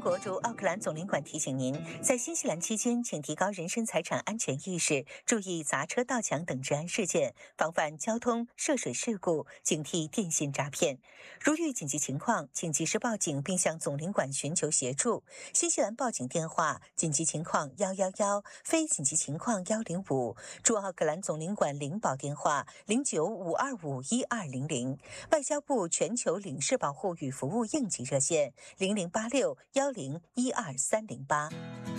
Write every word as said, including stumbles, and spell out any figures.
国驻奥克兰总领馆提醒您，在新西兰期间，请提高人身财产安全意识，注意砸车、盗抢等治安事件，防范交通涉水事故，警惕电信诈骗。如遇紧急情况，请及时报警，并向总领馆寻求协助。新西兰报警电话：紧急情况一一一，非紧急情况一零五。驻奥克兰总领馆领保电话：零九五二五一二零零。外交部全球领事保护与服务应急热线：零零八六幺零一二三零八。